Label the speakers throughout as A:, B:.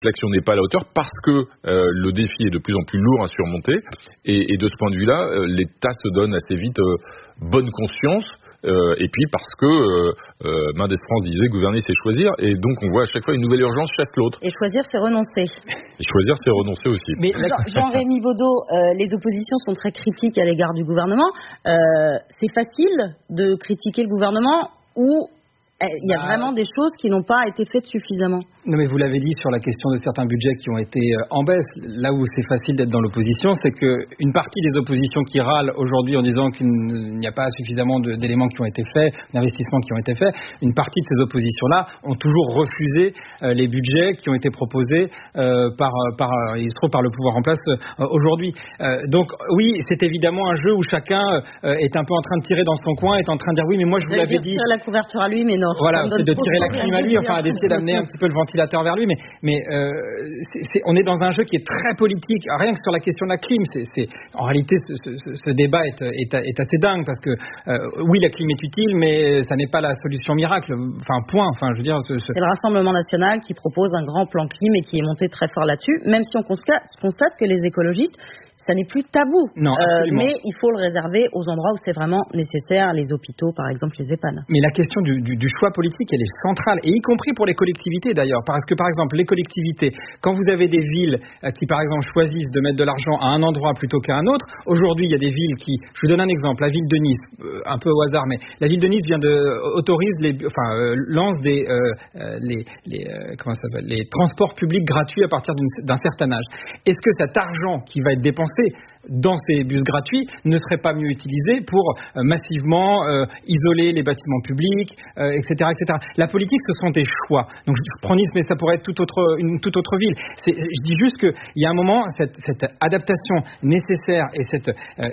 A: l'action n'est pas à la hauteur parce que le défi est de plus en plus lourd à surmonter et de ce point de vue-là, l'État se donne assez vite bonne conscience et puis parce que Mendes France disait gouverner c'est choisir et donc on voit à chaque fois une nouvelle urgence chasse l'autre.
B: Et choisir c'est renoncer.
A: Et choisir c'est renoncer aussi.
B: Mais Jean-Rémy Baudot, les oppositions sont très critiques à l'égard du gouvernement. C'est facile de critiquer le gouvernement ou il y a vraiment des choses qui n'ont pas été faites suffisamment.
C: Non mais vous l'avez dit sur la question de certains budgets qui ont été en baisse. Là où c'est facile d'être dans l'opposition, c'est qu'une partie des oppositions qui râlent aujourd'hui en disant qu'il n'y a pas suffisamment d'éléments qui ont été faits, d'investissements qui ont été faits, une partie de ces oppositions-là ont toujours refusé les budgets qui ont été proposés par le pouvoir en place aujourd'hui. Donc oui, c'est évidemment un jeu où chacun est un peu en train de tirer dans son coin, est en train de dire oui mais moi je vous l'avais dit.
B: Tirer la couverture à lui mais non.
C: Voilà, c'est de tirer la clim à lui, enfin d'essayer d'amener un petit peu le ventilateur vers lui, mais on est dans un jeu qui est très politique, rien que sur la question de la clim. En réalité, ce débat est assez dingue parce que oui, la clim est utile, mais ça n'est pas la solution miracle. Enfin, point. Enfin, je veux dire,
B: c'est le Rassemblement national qui propose un grand plan clim et qui est monté très fort là-dessus, même si on constate que les écologistes, ça n'est plus tabou.
C: Non,
B: mais il faut le réserver aux endroits où c'est vraiment nécessaire, les hôpitaux, par exemple, les EHPAD.
C: Mais la question du choix politique, elle est centrale, et y compris pour les collectivités d'ailleurs. Parce que, par exemple, les collectivités, quand vous avez des villes qui, par exemple, choisissent de mettre de l'argent à un endroit plutôt qu'à un autre, aujourd'hui, il y a des villes qui... Je vous donne un exemple, la ville de Nice, un peu au hasard, mais la ville de Nice lance les transports publics gratuits à partir d'un certain âge. Est-ce que cet argent qui va être dépensé dans ces bus gratuits ne serait pas mieux utilisé pour massivement isoler les bâtiments publics, etc., etc. La politique, ce sont des choix. Donc je prends Nice, mais ça pourrait être une toute autre ville. Je dis juste qu'il y a un moment, cette adaptation nécessaire et cette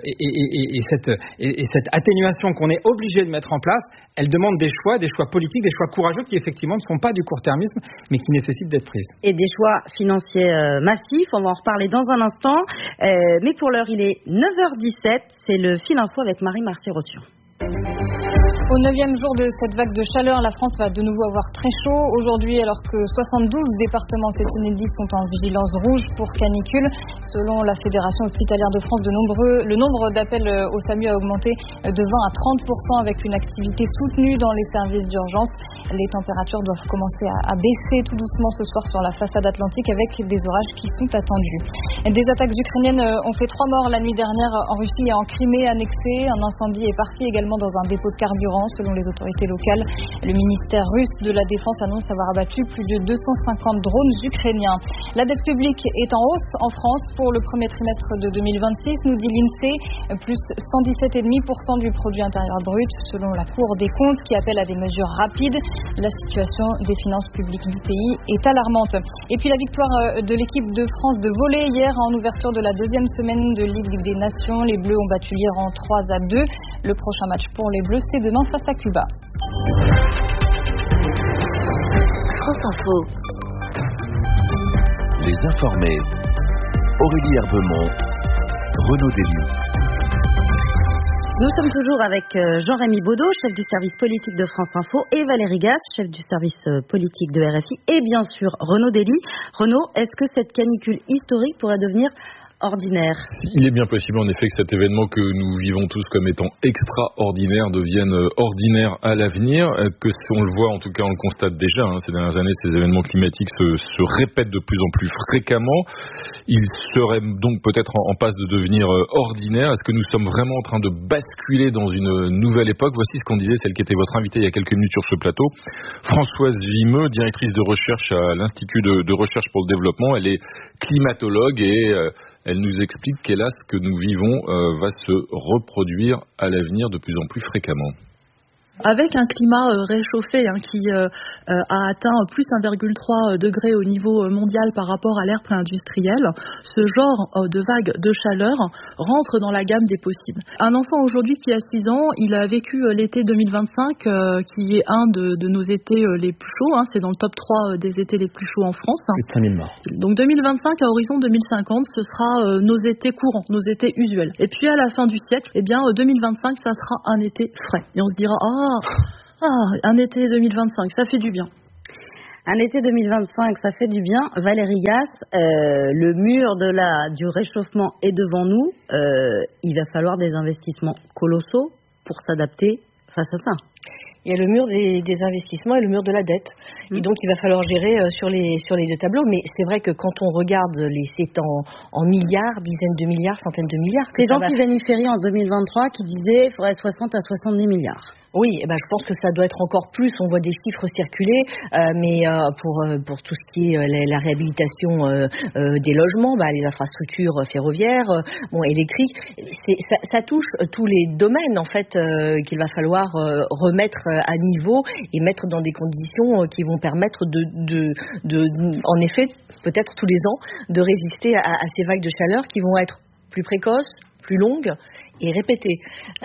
C: atténuation qu'on est obligé de mettre en place, elle demande des choix politiques, des choix courageux qui effectivement ne sont pas du court-termisme, mais qui nécessitent d'être prises.
B: Et des choix financiers massifs, on va en reparler dans un instant. Mais pour l'heure, il est 9h17, c'est le Fil Info avec Marie-Marcé-Rossian.
D: Au 9e jour de cette vague de chaleur, la France va de nouveau avoir très chaud. Aujourd'hui, alors que 72 départements Seine-Saint-Denis sont en vigilance rouge pour canicule. Selon la Fédération hospitalière de France, le nombre d'appels au SAMU a augmenté de 20 à 30% avec une activité soutenue dans les services d'urgence. Les températures doivent commencer à baisser tout doucement ce soir sur la façade atlantique avec des orages qui sont attendus. Des attaques ukrainiennes ont fait 3 morts la nuit dernière en Russie et en Crimée annexée. Un incendie est parti également dans un dépôt de carburant. Selon les autorités locales, le ministère russe de la Défense annonce avoir abattu plus de 250 drones ukrainiens. La dette publique est en hausse en France pour le premier trimestre de 2026, nous dit l'INSEE, plus 117,5% du produit intérieur brut, selon la Cour des comptes qui appelle à des mesures rapides. La situation des finances publiques du pays est alarmante. Et puis la victoire de l'équipe de France de volley hier en ouverture de la deuxième semaine de Ligue des Nations. Les Bleus ont battu l'Iran 3-2. Le prochain match pour les Bleus, c'est demain face à Cuba.
E: France Info. Les informés. Aurélie Herbemont, Renaud Delis.
B: Nous sommes toujours avec Jean-Rémy Baudot, chef du service politique de France Info, et Valérie Gasse, chef du service politique de RFI, et bien sûr Renaud Delis. Renaud, est-ce que cette canicule historique pourrait devenir ordinaire?
A: Il est bien possible en effet que cet événement que nous vivons tous comme étant extraordinaire devienne ordinaire à l'avenir, que si on le voit, en tout cas on le constate déjà, ces dernières années, ces événements climatiques se répètent de plus en plus fréquemment. Ils seraient donc peut-être en passe de devenir ordinaires. Est-ce que nous sommes vraiment en train de basculer dans une nouvelle époque? Voici ce qu'on disait, celle qui était votre invitée il y a quelques minutes sur ce plateau, Françoise Vimeux, directrice de recherche à l'Institut de recherche pour le développement. Elle est climatologue et elle nous explique qu'hélas, ce que nous vivons va se reproduire à l'avenir de plus en plus fréquemment.
F: Avec un climat réchauffé qui a atteint plus 1,3 degré au niveau mondial par rapport à l'ère pré-industrielle, ce genre de vague de chaleur rentre dans la gamme des possibles. Un enfant aujourd'hui qui a 6 ans, il a vécu l'été 2025 qui est un de nos étés les plus chauds, c'est dans le top 3 des étés les plus chauds en France.
C: Plus de 5000 morts.
F: Donc 2025 à horizon 2050, ce sera nos étés courants, nos étés usuels. Et puis à la fin du siècle, 2025 ça sera un été frais. Et on se dira un été 2025, ça fait du bien.
B: Un été 2025, ça fait du bien. Valérie Gasse, le mur du réchauffement est devant nous. Il va falloir des investissements colossaux pour s'adapter face à ça.
G: Il y a le mur des investissements et le mur de la dette. Et donc, il va falloir gérer sur les deux tableaux. Mais c'est vrai que quand on regarde c'est en milliards, dizaines de milliards, centaines de milliards.
B: C'est Jean Pisani-Ferry en 2023 qui disait qu'il faudrait 60 à 70 milliards.
G: Oui, je pense que ça doit être encore plus. On voit des chiffres circuler, mais pour tout ce qui est la réhabilitation des logements, les infrastructures ferroviaires, électriques, ça touche tous les domaines en fait qu'il va falloir remettre à niveau et mettre dans des conditions qui vont permettre en effet, peut-être tous les ans, de résister à ces vagues de chaleur qui vont être plus précoces, plus longues et répétées.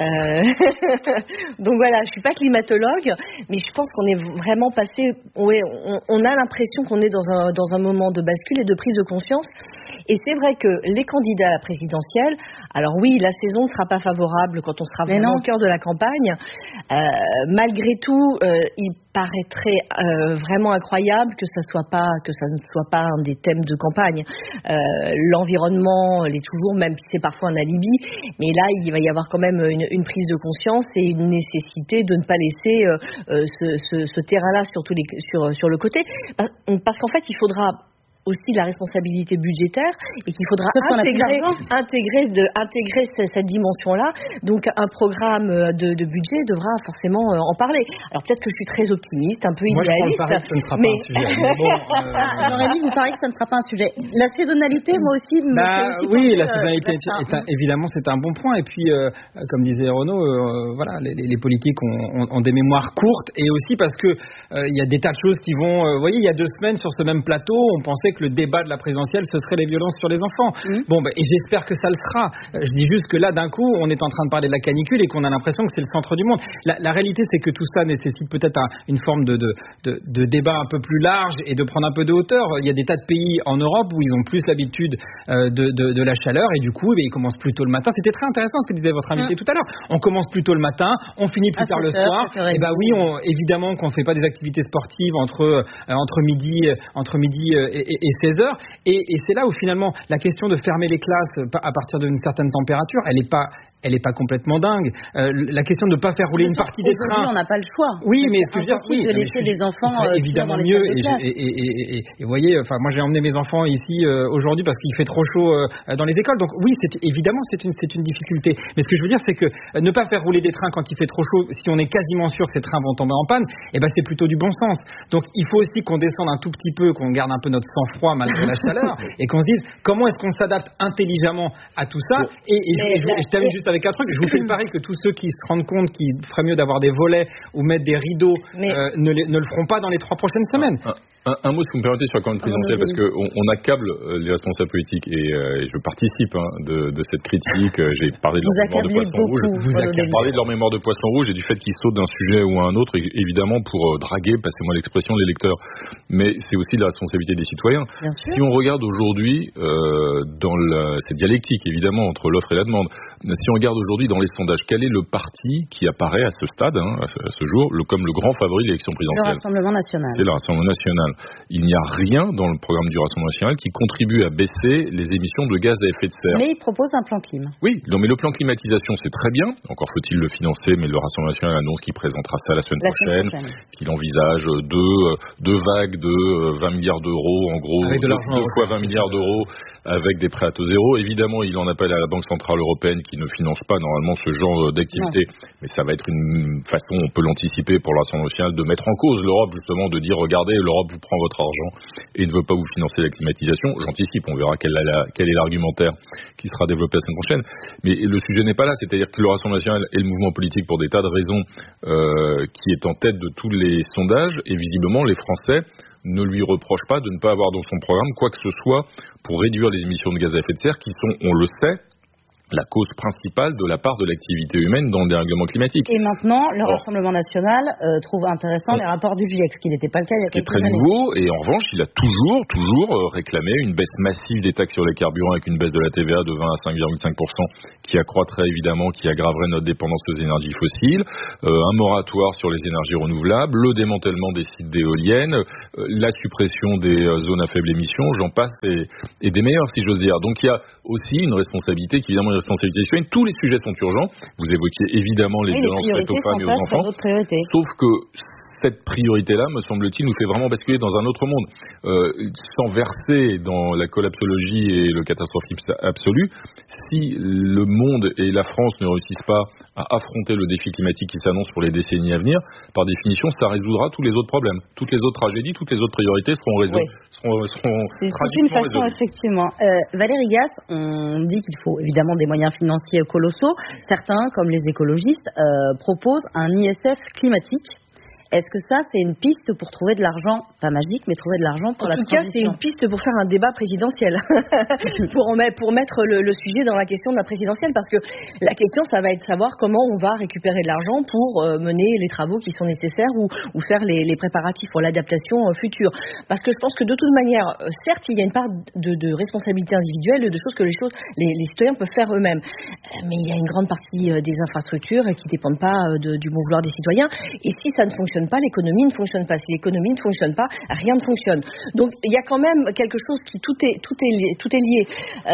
G: Donc voilà, je suis pas climatologue, mais je pense qu'on est vraiment passé. On a l'impression qu'on est dans un moment de bascule et de prise de conscience. Et c'est vrai que les candidats à la présidentielle, alors oui, la saison ne sera pas favorable quand on sera vraiment au cœur de la campagne. Malgré tout, il paraîtrait vraiment incroyable que ça ne soit pas un des thèmes de campagne. L'environnement l'est toujours, même si c'est parfois un alibi. Mais là, il va y avoir quand même une prise de conscience et une nécessité de ne pas laisser ce terrain-là sur le côté. Parce qu'en fait, il faudra aussi la responsabilité budgétaire et qu'il faudra intégrer cette dimension-là. Donc un programme de budget devra forcément en parler. Alors peut-être que je suis très optimiste, un peu idéaliste.
C: Moi, je pense que ce ne sera pas un sujet.
B: Jean-Rémy, vous parlez que ça ne sera pas un sujet. La saisonnalité, moi aussi, me fait aussi
C: oui,
B: penser,
C: la saisonnalité évidemment, c'est un bon point. Et puis, comme disait Renaud, voilà, les politiques ont des mémoires courtes et aussi parce que il y a des tas de choses qui vont. Vous voyez, il y a 2 semaines sur ce même plateau, on pensait que le débat de la présidentielle, ce serait les violences sur les enfants. Et j'espère que ça le sera. Je dis juste que là, d'un coup, on est en train de parler de la canicule et qu'on a l'impression que c'est le centre du monde. La réalité, c'est que tout ça nécessite peut-être une forme de débat un peu plus large et de prendre un peu de hauteur. Il y a des tas de pays en Europe où ils ont plus l'habitude de la chaleur et du coup, ils commencent plus tôt le matin. C'était très intéressant ce que disait votre invité tout à l'heure. On commence plus tôt le matin, on finit plus tard le soir. Et évidemment qu'on ne fait pas des activités sportives entre midi et 16h. Et c'est là où finalement la question de fermer les classes à partir d'une certaine température, elle n'est pas complètement dingue. La question de ne pas faire rouler une partie des trains.
B: On n'a pas le choix.
C: Oui, mais ce que je veux dire,
B: de laisser des enfants
C: évidemment mieux. Et vous voyez, moi j'ai emmené mes enfants ici aujourd'hui parce qu'il fait trop chaud dans les écoles. Donc oui, évidemment c'est une difficulté. Mais ce que je veux dire, c'est que ne pas faire rouler des trains quand il fait trop chaud, si on est quasiment sûr que ces trains vont tomber en panne, c'est plutôt du bon sens. Donc il faut aussi qu'on descende un tout petit peu, qu'on garde un peu notre sang-froid malgré la chaleur et qu'on se dise comment est-ce qu'on s'adapte intelligemment à tout ça. Je termine juste avec un truc, je vous fais le pari que tous ceux qui se rendent compte qu'il ferait mieux d'avoir des volets ou mettre des rideaux ne le feront pas dans les 3 prochaines semaines.
A: Un mot, si vous me permettez, sur la campagne présidentielle, parce qu'on accable les responsables politiques et je participe de cette critique. J'ai parlé de leur mémoire de poisson rouge. J'ai parlé de leur mémoire de poisson rouge et du fait qu'ils sautent d'un sujet ou à un autre, évidemment pour draguer, passez-moi l'expression, les lecteurs. Mais c'est aussi de la responsabilité des citoyens. Si on regarde aujourd'hui dans cette dialectique, évidemment, entre l'offre et la demande, si on regarde aujourd'hui dans les sondages, quel est le parti qui apparaît à ce stade, à ce jour, comme le grand favori de l'élection présidentielle?
B: Le Rassemblement national.
A: C'est le Rassemblement national. Il n'y a rien dans le programme du Rassemblement national qui contribue à baisser les émissions de gaz à effet de serre.
B: Mais il propose un plan climat.
A: Oui, mais le plan climatisation, c'est très bien. Encore faut-il le financer, mais le Rassemblement national annonce qu'il présentera ça la semaine prochaine. Qu'il envisage deux vagues de 20 milliards d'euros, en gros, deux fois 20 milliards d'euros avec des prêts à taux zéro. Évidemment, il en appelle à la Banque centrale européenne qui ne finance pas normalement ce genre d'activité. Mais ça va être une façon, on peut l'anticiper pour le Rassemblement national, de mettre en cause l'Europe, justement, de dire, regardez, l'Europe vous prend votre argent et ne veut pas vous financer la climatisation. J'anticipe, on verra quel est l'argumentaire qui sera développé la semaine prochaine. Mais le sujet n'est pas là, c'est-à-dire que le Rassemblement national est le mouvement politique pour des tas de raisons qui est en tête de tous les sondages et visiblement les Français ne lui reprochent pas de ne pas avoir dans son programme quoi que ce soit pour réduire les émissions de gaz à effet de serre qui sont, on le sait, la cause principale de la part de l'activité humaine dans le dérèglement climatique.
B: Et maintenant, le Rassemblement national trouve intéressant les rapports du GIEC, ce qui n'était pas le cas il y a quelques années.
A: C'est très nouveau, et en revanche, il a toujours réclamé une baisse massive des taxes sur les carburants avec une baisse de la TVA de 20 à 5,5% qui accroîtrait évidemment, qui aggraverait notre dépendance aux énergies fossiles, un moratoire sur les énergies renouvelables, le démantèlement des sites d'éoliennes, la suppression des zones à faible émission, j'en passe, et des meilleurs, si j'ose dire. Donc il y a aussi une responsabilité qui évidemment est une responsabilité citoyenne. Tous les sujets sont urgents. Vous évoquiez évidemment les violences faites aux femmes et aux enfants. Sauf que cette priorité-là, me semble-t-il, nous fait vraiment basculer dans un autre monde. Sans verser dans la collapsologie et le catastrophisme absolu, si le monde et la France ne réussissent pas à affronter le défi climatique qui s'annonce pour les décennies à venir, par définition, ça résoudra tous les autres problèmes. Toutes les autres tragédies, toutes les autres priorités seront résolues.
B: C'est une façon, effectivement. Valérie Gasse, on dit qu'il faut évidemment des moyens financiers colossaux. Certains, comme les écologistes, proposent un ISF climatique. Est-ce que ça, c'est une piste pour trouver de l'argent, pas magique, mais trouver de l'argent pour la transition ?
G: En tout cas, c'est une piste pour faire un débat présidentiel, pour mettre le sujet dans la question de la présidentielle, parce que la question, ça va être de savoir comment on va récupérer de l'argent pour mener les travaux qui sont nécessaires ou faire les préparatifs pour l'adaptation future. Parce que je pense que de toute manière, certes, il y a une part de responsabilité individuelle, de choses que les citoyens peuvent faire eux-mêmes. Mais il y a une grande partie des infrastructures qui ne dépendent pas du bon vouloir des citoyens. Et si ça ne fonctionne pas, l'économie ne fonctionne pas. Si l'économie ne fonctionne pas, rien ne fonctionne. Donc il y a quand même quelque chose qui tout est lié.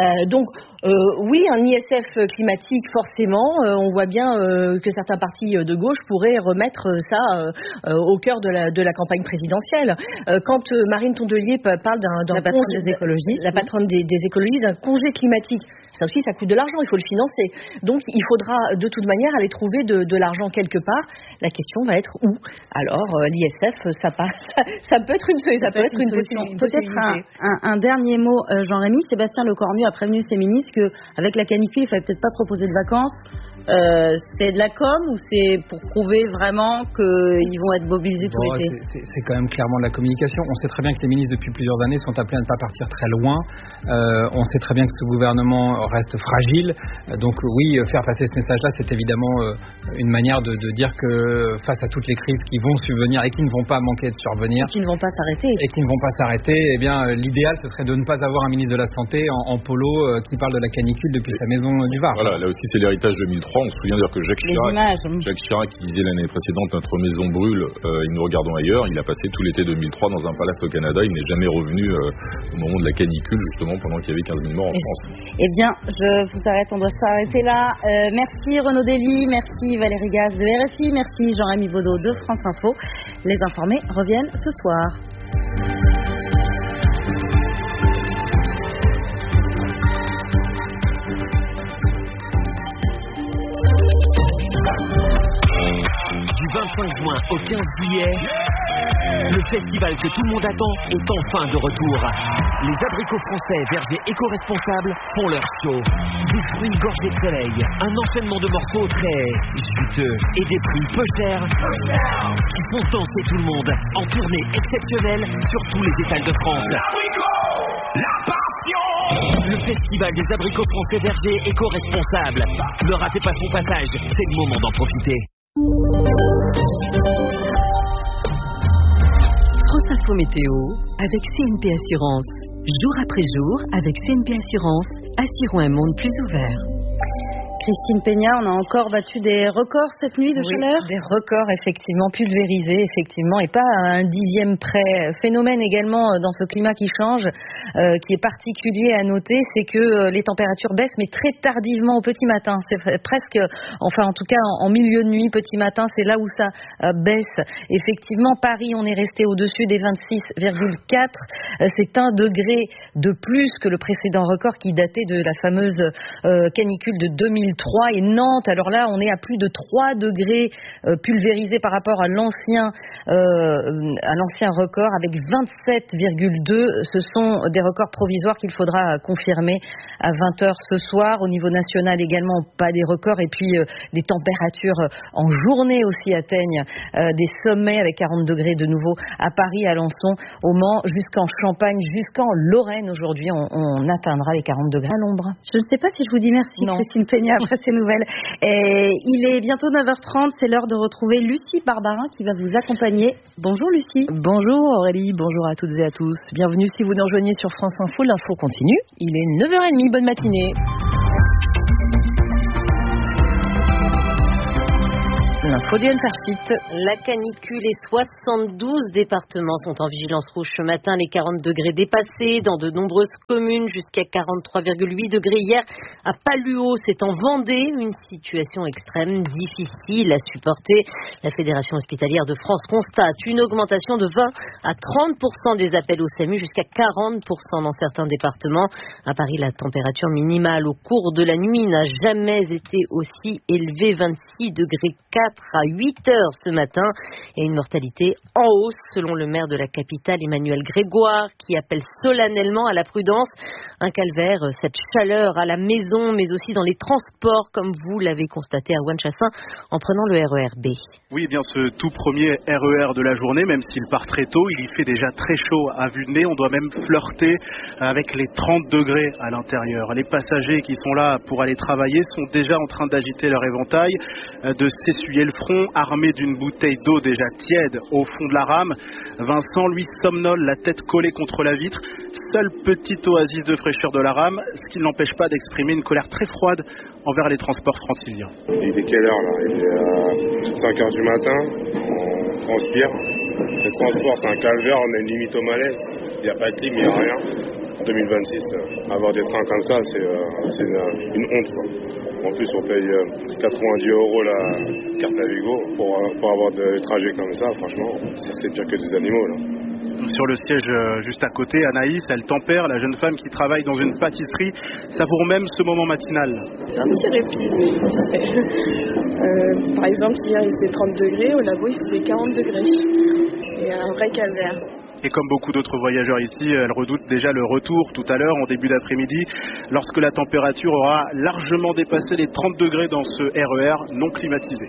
G: Oui, un ISF climatique, forcément. On voit bien que certains partis de gauche pourraient remettre ça au cœur de la campagne présidentielle. Quand Marine Tondelier parle
B: la patronne des écologistes,
G: d'un congé climatique, ça aussi, ça coûte de l'argent. Il faut le financer. Donc il faudra de toute manière aller trouver de l'argent quelque part. La question va être où ? Alors, l'ISF, ça peut être une possibilité.
B: Peut-être un dernier mot, Jean-Rémy. Sébastien Lecornu a prévenu ses ministres qu'avec la canicule, il ne fallait peut-être pas trop poser de vacances. C'est de la com ou c'est pour prouver vraiment qu'ils vont être mobilisés tout l'été ?
C: C'est quand même clairement de la communication. On sait très bien que les ministres, depuis plusieurs années, sont appelés à ne pas partir très loin. On sait très bien que ce gouvernement reste fragile. Donc oui, faire passer ce message-là, c'est évidemment une manière de dire que face à toutes les crises qui vont subvenir et qui ne vont pas manquer de survenir,
B: et qui ne vont pas s'arrêter,
C: eh bien l'idéal ce serait de ne pas avoir un ministre de la Santé en polo qui parle de la canicule depuis sa maison du Var.
A: Voilà, là aussi c'est l'héritage 2003. On se souvient d'ailleurs que Jacques Chirac qui disait l'année précédente notre maison brûle et nous regardons ailleurs. Il a passé tout l'été 2003 dans un palace au Canada. Il n'est jamais revenu au moment de la canicule, justement pendant qu'il y avait 15 000 morts en France.
B: Eh bien, je vous arrête, on doit s'arrêter là. Merci Renaud Dely, merci Valérie Gasse de RFI, merci Jean-Rémy Baudot de France Info. Les informés reviennent ce soir.
H: Du 25 juin au 15 juillet, le festival que tout le monde attend est enfin de retour. Les abricots français vergers éco-responsables font leur show. Des fruits gorgés de soleil, un enchaînement de morceaux très juteux et des prix peu chers qui font danser tout le monde en tournée exceptionnelle sur tous les étals de France. La passion! Le festival des abricots français vergers éco-responsables. Ne ratez pas son passage, c'est le moment d'en profiter.
I: France Info Météo avec CNP Assurance. Jour après jour, avec CNP Assurance, assurons un monde plus ouvert.
B: Christine Peña, on a encore battu des records cette nuit de chaleur ?
G: Des records effectivement pulvérisés, effectivement, et pas à un dixième près. Phénomène également dans ce climat qui change, qui est particulier à noter, c'est que les températures baissent, mais très tardivement au petit matin. C'est presque, enfin en tout cas en milieu de nuit, petit matin, c'est là où ça baisse. Effectivement, Paris, on est resté au-dessus des 26,4. C'est 1 degré de plus que le précédent record qui datait de la fameuse canicule de 2008. 3 et Nantes. Alors là, on est à plus de 3 degrés pulvérisés par rapport à l'ancien record avec 27,2. Ce sont des records provisoires qu'il faudra confirmer à 20h ce soir. Au niveau national également, pas des records. Et puis des températures en journée aussi atteignent des sommets avec 40 degrés de nouveau à Paris, à Alençon, au Mans, jusqu'en Champagne, jusqu'en Lorraine. Aujourd'hui, on atteindra les 40 degrés à l'ombre.
B: Je ne sais pas si je vous dis merci, Christine Peña, après ces nouvelles. Et il est bientôt 9h30, c'est l'heure de retrouver Lucie Barbarin qui va vous accompagner. Bonjour Lucie.
J: Bonjour Aurélie, bonjour à toutes et à tous. Bienvenue si vous nous rejoignez sur France Info, l'info continue. Il est 9h30, bonne matinée. L'info du Intercity.
K: La canicule et 72 départements sont en vigilance rouge ce matin. Les 40 degrés dépassés dans de nombreuses communes, jusqu'à 43,8 degrés hier à Paluot. C'est en Vendée, une situation extrême, difficile à supporter. La Fédération hospitalière de France constate une augmentation de 20 à 30% des appels au SAMU, jusqu'à 40% dans certains départements. À Paris, la température minimale au cours de la nuit n'a jamais été aussi élevée, 26 degrés 4 à 8 heures ce matin, et une mortalité en hausse selon le maire de la capitale Emmanuel Grégoire, qui appelle solennellement à la prudence. Un calvaire, cette chaleur à la maison mais aussi dans les transports, comme vous l'avez constaté à Ouane-Chassin en prenant le RER B.
L: Oui, bien ce tout premier RER de la journée, même s'il part très tôt, il y fait déjà très chaud à vue de nez. On doit même flirter avec les 30 degrés à l'intérieur. Les passagers qui sont là pour aller travailler sont déjà en train d'agiter leur éventail, de s'essuyer le front, armé d'une bouteille d'eau déjà tiède au fond de la rame. Vincent, lui, somnole, la tête collée contre la vitre. Seule petite oasis de fraîcheur de la rame, ce qui ne l'empêche pas d'exprimer une colère très froide envers les transports franciliens.
M: Il est quelle heure là? Il est à 5h du matin, on transpire. Le transport c'est un calvaire, on a une limite au malaise. Il n'y a pas de clim, il n'y a rien. En 2026, avoir des trains comme ça, c'est une honte, quoi. En plus, on paye 90 € la carte Navigo pour avoir des trajets comme ça. Franchement, c'est pire que des animaux, là.
L: Sur le siège juste à côté, Anaïs, elle tempère, la jeune femme qui travaille dans une pâtisserie, savoure même ce moment matinal.
N: C'est un petit répit, mais par exemple, hier il faisait 30 degrés, au labo il faisait 40 degrés. Et un vrai calvaire.
L: Et comme beaucoup d'autres voyageurs ici, elle redoute déjà le retour tout à l'heure, en début d'après-midi, lorsque la température aura largement dépassé les 30 degrés dans ce RER non climatisé.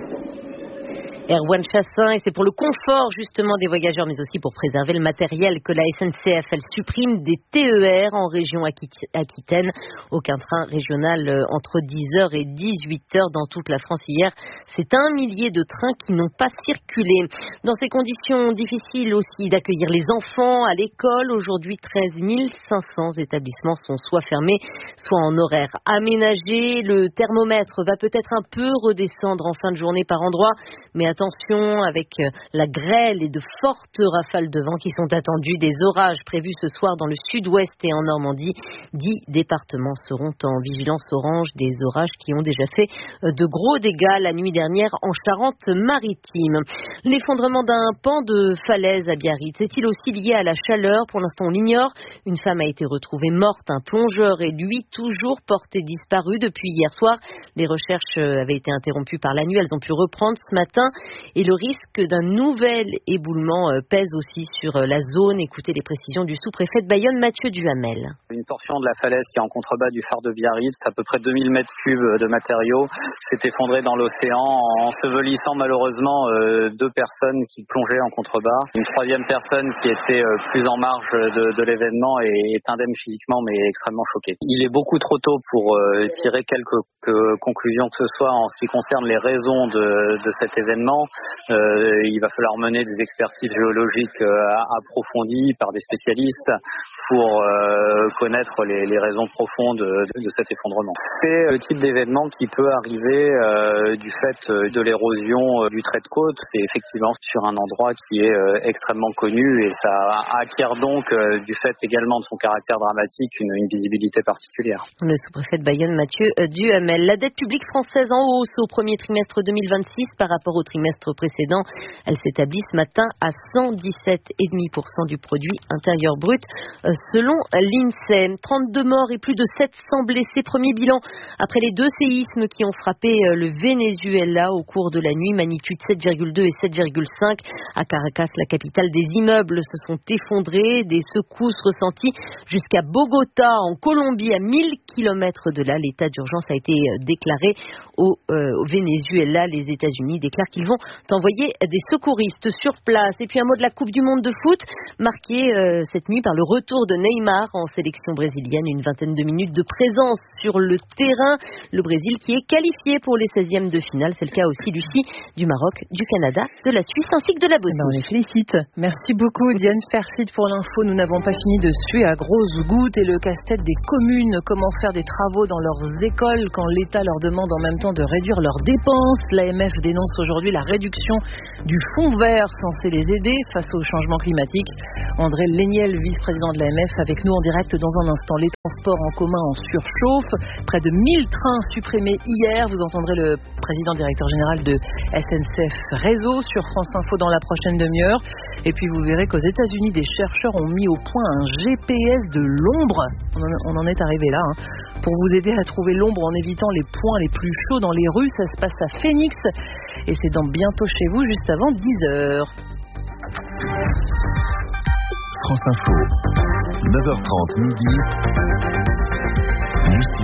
K: Ouane-Chassin, et c'est pour le confort justement des voyageurs, mais aussi pour préserver le matériel que la SNCF, elle supprime des TER en région Aquitaine. Aucun train régional entre 10h et 18h dans toute la France hier. C'est 1 millier de trains qui n'ont pas circulé. Dans ces conditions difficiles aussi d'accueillir les enfants à l'école, aujourd'hui 13 500 établissements sont soit fermés, soit en horaire aménagé. Le thermomètre va peut-être un peu redescendre en fin de journée par endroit, mais attention avec la grêle et de fortes rafales de vent qui sont attendues, des orages prévus ce soir dans le sud-ouest et en Normandie. 10 départements seront en vigilance orange, des orages qui ont déjà fait de gros dégâts la nuit dernière en Charente-Maritime. L'effondrement d'un pan de falaise à Biarritz est-il aussi lié à la chaleur? Pour l'instant, on l'ignore. Une femme a été retrouvée morte, un plongeur est lui toujours porté disparu depuis hier soir. Les recherches avaient été interrompues par la nuit, elles ont pu reprendre ce matin. Et le risque d'un nouvel éboulement pèse aussi sur la zone. Écoutez les précisions du sous-préfet de Bayonne, Mathieu Duhamel.
O: Une portion de la falaise qui est en contrebas du phare de Biarritz, à peu près 2000 mètres cubes de matériaux, s'est effondrée dans l'océan, ensevelissant malheureusement 2 personnes qui plongeaient en contrebas. Une 3e personne qui était plus en marge de l'événement et est indemne physiquement mais extrêmement choquée. Il est beaucoup trop tôt pour tirer quelques conclusions que ce soit en ce qui concerne les raisons de cet événement. Il va falloir mener des expertises géologiques approfondies par des spécialistes pour connaître les raisons profondes de cet effondrement. C'est le type d'événement qui peut arriver du fait de l'érosion du trait de côte. C'est effectivement sur un endroit qui est extrêmement connu et ça acquiert donc du fait également de son caractère dramatique une visibilité particulière.
K: Le sous-préfet de Bayonne, Mathieu Duhamel. La dette publique française en hausse au premier trimestre 2026 par rapport au trimestre trimestre précédent. Elle s'établit ce matin à 117,5% du produit intérieur brut, selon l'INSEE. 32 morts et plus de 700 blessés. Premier bilan après les 2 séismes qui ont frappé le Venezuela au cours de la nuit, magnitude 7,2 et 7,5. À Caracas, la capitale, des immeubles se sont effondrés, des secousses ressenties jusqu'à Bogota, en Colombie, à 1000 km de là. L'état d'urgence a été déclaré au Venezuela. Les États-Unis déclarent qu'ils vont envoyer des secouristes sur place. Et puis un mot de la Coupe du Monde de foot, marqué cette nuit par le retour de Neymar en sélection brésilienne. Une vingtaine de minutes de présence sur le terrain. Le Brésil qui est qualifié pour les 16e de finale. C'est le cas aussi, Lucie, du Maroc, du Canada, de la Suisse ainsi que de la Bosnie.
J: On les félicite. Merci beaucoup Diane Fersit pour l'info. Nous n'avons pas fini de suer à grosses gouttes et le casse-tête des communes. Comment faire des travaux dans leurs écoles quand l'État leur demande en même temps de réduire leurs dépenses. L'AMF dénonce aujourd'hui la réduction du fonds vert censé les aider face au changement climatique. André Léniel, vice-président de l'AMF, avec nous en direct dans un instant. Les transports en commun en surchauffe. Près de 1000 trains supprimés hier. Vous entendrez le président directeur général de SNCF Réseau sur France Info dans la prochaine demi-heure. Et puis vous verrez qu'aux États-Unis, des chercheurs ont mis au point un GPS de l'ombre. On en est arrivé là. Pour vous aider à trouver l'ombre en évitant les points les plus chauds dans les rues. Ça se passe à Phoenix. Et c'est dans Bientôt chez vous, juste avant 10h.
E: France Info, 9h30 midi. Lucie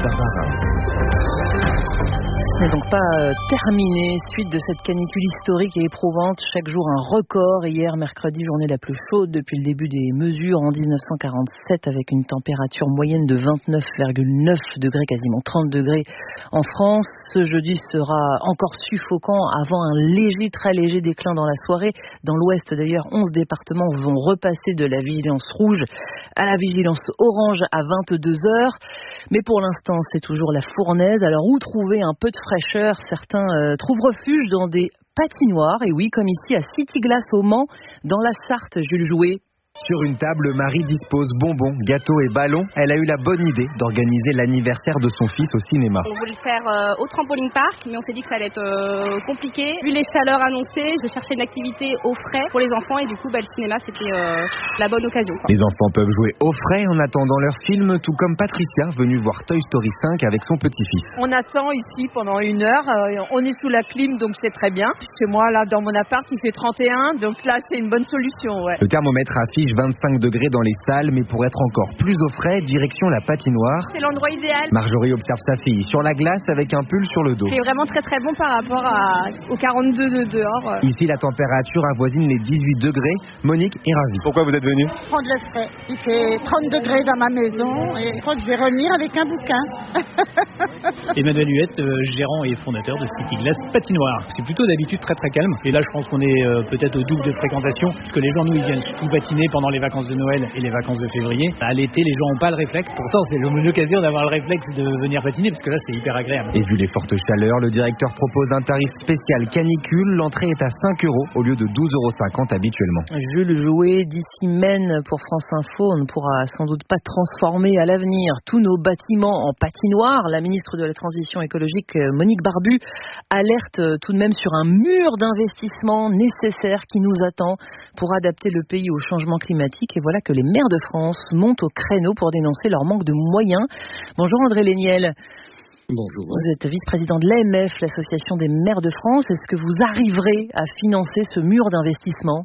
E: Barbara.
J: Ce n'est donc pas terminé. Suite de cette canicule historique et éprouvante, chaque jour un record. Hier, mercredi, journée la plus chaude depuis le début des mesures en 1947, avec une température moyenne de 29,9 degrés, quasiment 30 degrés en France. Ce jeudi sera encore suffocant avant un léger, très léger déclin dans la soirée. Dans l'ouest d'ailleurs, 11 départements vont repasser de la vigilance rouge à la vigilance orange à 22h. Mais pour l'instant, c'est toujours la fournaise. Alors où trouver un peu de fraîcheur? Certains trouvent refuge dans des patinoires. Et oui, comme ici à City Glass au Mans, dans la Sarthe, Jules Jouet.
P: Sur une table, Marie dispose bonbons, gâteaux et ballons. Elle a eu la bonne idée d'organiser l'anniversaire de son fils au cinéma.
Q: On voulait le faire au trampoline park, mais on s'est dit que ça allait être compliqué. Vu les chaleurs annoncées, je cherchais une activité au frais pour les enfants et du coup, le cinéma, c'était la bonne occasion.
P: Les enfants peuvent jouer au frais en attendant leur film, tout comme Patricia, venue voir Toy Story 5 avec son petit-fils.
R: On attend ici pendant 1 heure. On est sous la clim, donc c'est très bien. Chez moi, là, dans mon appart, il fait 31, donc là, c'est une bonne solution. Ouais.
P: Le thermomètre affiche 25 degrés dans les salles, mais pour être encore plus au frais, direction la patinoire.
Q: C'est l'endroit idéal.
P: Marjorie observe sa fille sur la glace avec un pull sur le dos.
Q: C'est vraiment très très bon par rapport aux 42 de dehors.
P: Ici, la température avoisine les 18 degrés. Monique est ravie. Pourquoi vous êtes venue?
S: Prendre le frais. Il fait 30 degrés dans ma maison et je crois que je vais revenir avec un bouquin.
T: Emmanuel Huette, gérant et fondateur de City Glass Patinoire. C'est plutôt d'habitude très très calme. Et là, je pense qu'on est peut-être au double de fréquentation, parce que les gens, nous, ils viennent tout patiner pendant les vacances de Noël et les vacances de février. À l'été, les gens n'ont pas le réflexe. Pourtant, c'est l'occasion d'avoir le réflexe de venir patiner, parce que là, c'est hyper agréable.
P: Et vu les fortes chaleurs, le directeur propose un tarif spécial canicule. L'entrée est à 5 € au lieu de 12,50 € habituellement.
J: Jules Jouet, d'ici Maine pour France Info. On ne pourra sans doute pas transformer à l'avenir tous nos bâtiments en patinoire. La ministre de la Transition écologique, Monique Barbu, alerte tout de même sur un mur d'investissement nécessaire qui nous attend pour adapter le pays au changement climatique. Et voilà que les maires de France montent au créneau pour dénoncer leur manque de moyens. Bonjour André Léniel.
U: Bonjour.
J: Vous êtes vice-président de l'AMF, l'Association des maires de France. Est-ce que vous arriverez à financer ce mur d'investissement?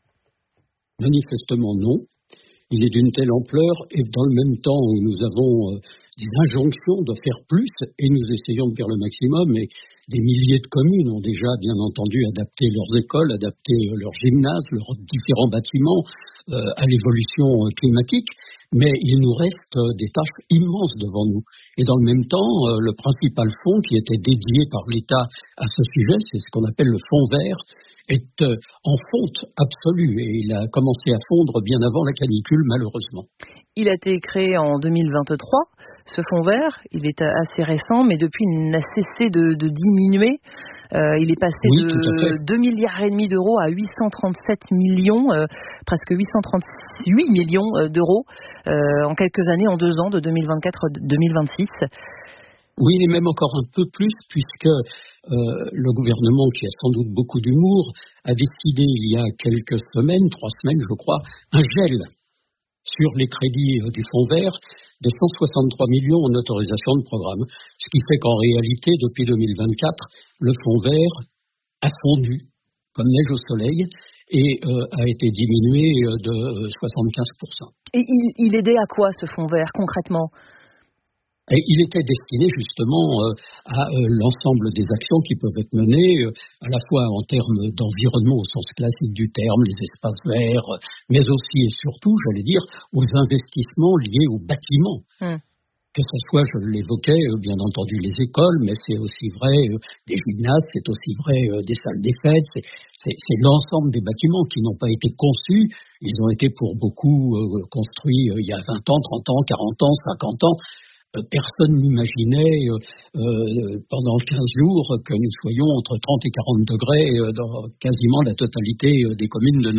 U: Manifestement non. Il est d'une telle ampleur et dans le même temps où nous avons des injonctions de faire plus et nous essayons de faire le maximum, et des milliers de communes ont déjà bien entendu adapté leurs écoles, adapté leurs gymnases, leurs différents bâtiments à l'évolution climatique. Mais il nous reste des tâches immenses devant nous. Et dans le même temps, le principal fonds qui était dédié par l'État à ce sujet, c'est ce qu'on appelle le fonds vert, est en fonte absolue. Et il a commencé à fondre bien avant la canicule, malheureusement.
J: Il a été créé en 2023, ce fonds vert. Il est assez récent, mais depuis, il n'a cessé de diminuer. Il est passé de 2,5 milliards d'euros à 837 millions, presque 838 millions d'euros en quelques années, en 2 ans, de 2024 à 2026.
U: Oui, et même encore un peu plus, puisque le gouvernement, qui a sans doute beaucoup d'humour, a décidé il y a quelques semaines, 3 semaines je crois, un gel sur les crédits du fonds vert de 163 millions en autorisation de programme. Ce qui fait qu'en réalité, depuis 2024, le fonds vert a fondu comme neige au soleil et a été diminué de 75%.
J: Et il aidait à quoi ce fonds vert concrètement ?
U: Et il était destiné justement à l'ensemble des actions qui peuvent être menées, à la fois en termes d'environnement au sens classique du terme, les espaces verts, mais aussi et surtout, j'allais dire, aux investissements liés aux bâtiments. Que ce soit, je l'évoquais, bien entendu, les écoles, mais c'est aussi vrai des gymnases, c'est aussi vrai des salles des fêtes, c'est l'ensemble des bâtiments qui n'ont pas été conçus. Ils ont été pour beaucoup construits il y a 20 ans, 30 ans, 40 ans, 50 ans. Personne n'imaginait pendant 15 jours que nous soyons entre 30 et 40 degrés dans quasiment la totalité des communes de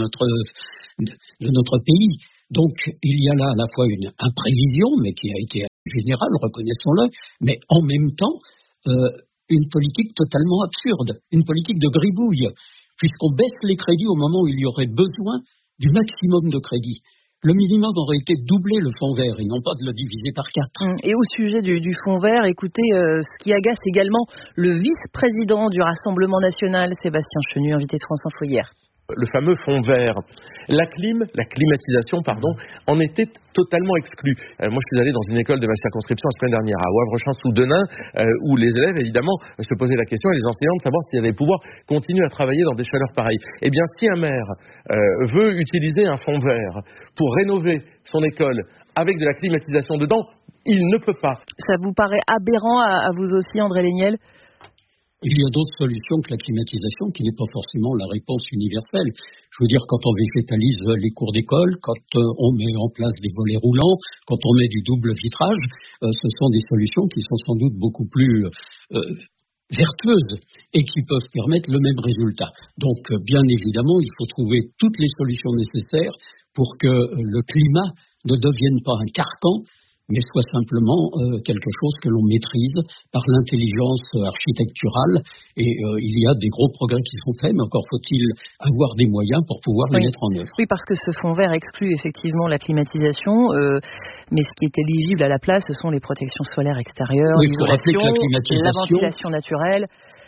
U: notre pays. Donc il y a là à la fois une imprévision, mais qui a été générale, reconnaissons-le, mais en même temps une politique totalement absurde, une politique de gribouille, puisqu'on baisse les crédits au moment où il y aurait besoin du maximum de crédits. Le minimum aurait été de doubler le fonds vert et non pas de le diviser par 4.
J: Et au sujet du fonds vert, écoutez, ce qui agace également le vice-président du Rassemblement national, Sébastien Chenu, invité de France Info hier.
D: Le fameux fonds vert. La climatisation, en était totalement exclue. Moi, je suis allé dans une école de ma circonscription la semaine dernière, à Wavre-Champs-sous-Denain, où les élèves, évidemment, se posaient la question, et les enseignants, de savoir s'ils allaient pouvoir continuer à travailler dans des chaleurs pareilles. Eh bien, si un maire veut utiliser un fonds vert pour rénover son école avec de la climatisation dedans, il ne peut pas.
J: Ça vous paraît aberrant à vous aussi, André Léniel ?
U: Il y a d'autres solutions que la climatisation qui n'est pas forcément la réponse universelle. Je veux dire, quand on végétalise les cours d'école, quand on met en place des volets roulants, quand on met du double vitrage, ce sont des solutions qui sont sans doute beaucoup plus vertueuses et qui peuvent permettre le même résultat. Donc, bien évidemment, il faut trouver toutes les solutions nécessaires pour que le climat ne devienne pas un carcan, mais soit simplement quelque chose que l'on maîtrise par l'intelligence architecturale. Et il y a des gros progrès qui sont faits, mais encore faut-il avoir des moyens pour pouvoir les mettre en œuvre.
J: Oui, parce que ce fonds vert exclut effectivement la climatisation, mais ce qui est éligible à la place, ce sont les protections solaires extérieures, l'isolation, la ventilation naturelle.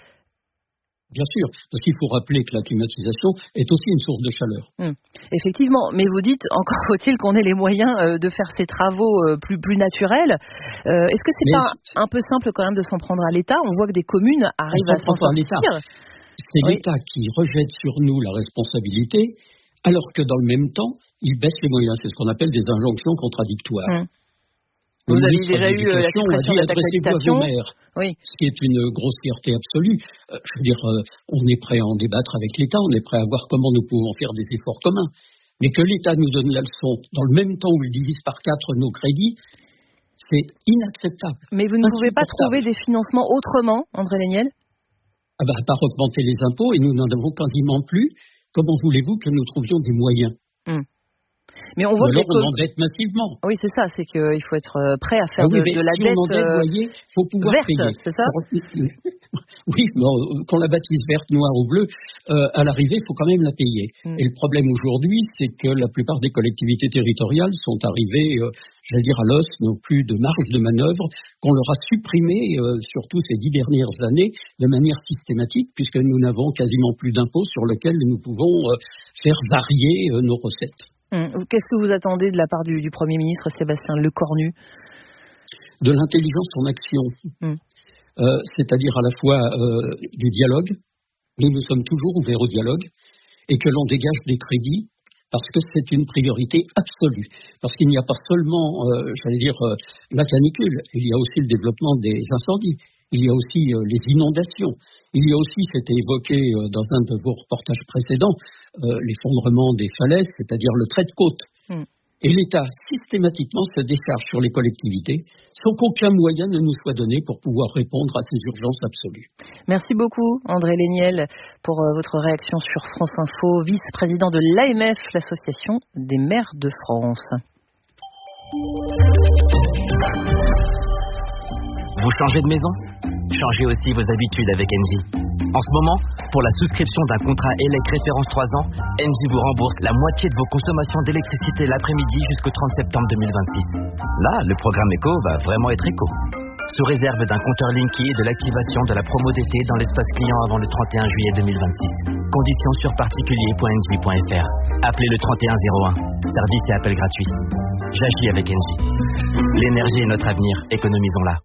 U: Bien sûr, parce qu'il faut rappeler que la climatisation est aussi une source de chaleur.
J: Effectivement, mais vous dites, encore faut-il qu'on ait les moyens de faire ces travaux plus naturels. Est-ce que c'est pas un peu simple quand même de s'en prendre à l'État ? On voit que des communes arrivent à s'en sortir.
U: C'est l'État qui rejette sur nous la responsabilité, alors que dans le même temps, il baisse les moyens. C'est ce qu'on appelle des injonctions contradictoires.
J: Vous avez déjà eu la suppression de la taxe d'habitation,
U: ce qui est une grossièreté absolue. Je veux dire, on est prêt à en débattre avec l'État, on est prêt à voir comment nous pouvons faire des efforts communs. Mais que l'État nous donne la leçon, dans le même temps où il divise par 4 nos crédits, c'est inacceptable.
J: Mais vous ne pouvez pas trouver des financements autrement, André Léniel ?
U: À part augmenter les impôts, et nous n'en avons quasiment plus. Comment voulez-vous que nous trouvions des moyens ?
J: Mais on voit
U: on endette massivement.
J: Oui, c'est ça, c'est qu'il faut être prêt à faire de la dette
U: faut pouvoir
J: verte,
U: payer.
J: C'est ça ?
U: Oui, qu'on la baptise verte, noire ou bleue, à l'arrivée, il faut quand même la payer. Et le problème aujourd'hui, c'est que la plupart des collectivités territoriales sont arrivées, j'allais dire à l'os, n'ont plus de marge de manœuvre, qu'on leur a supprimé, surtout ces 10 dernières années, de manière systématique, puisque nous n'avons quasiment plus d'impôts sur lesquels nous pouvons faire varier nos recettes.
J: Qu'est-ce que vous attendez de la part du Premier ministre Sébastien Lecornu ?
U: De l'intelligence en action, c'est-à-dire à la fois du dialogue. Nous sommes toujours ouverts au dialogue et que l'on dégage des crédits parce que c'est une priorité absolue. Parce qu'il n'y a pas seulement, la canicule, il y a aussi le développement des incendies, il y a aussi les inondations. Il y a aussi, c'était évoqué dans un de vos reportages précédents, l'effondrement des falaises, c'est-à-dire le trait de côte. Et l'État, systématiquement, se décharge sur les collectivités sans qu'aucun moyen ne nous soit donné pour pouvoir répondre à ces urgences absolues.
J: Merci beaucoup, André Léniel, pour votre réaction sur France Info, vice-président de l'AMF, l'Association des maires de France.
F: Vous changez de maison? Changez aussi vos habitudes avec Engie. En ce moment, pour la souscription d'un contrat ELEC référence 3 ans, Engie vous rembourse la moitié de vos consommations d'électricité l'après-midi jusqu'au 30 septembre 2026. Là, le programme éco va vraiment être éco. Sous réserve d'un compteur Linky et de l'activation de la promo d'été dans l'espace client avant le 31 juillet 2026. Conditions sur particulier.engie.fr. Appelez le 3101. Service et appel gratuit. J'agis avec Engie. L'énergie est notre avenir, économisons-la.